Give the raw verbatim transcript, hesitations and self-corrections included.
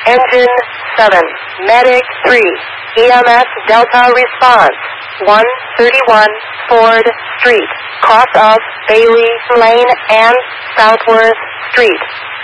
Engine seven, Medic three, E M S Delta response, one thirty-one Ford Street, cross of Bailey Lane and Southworth Street.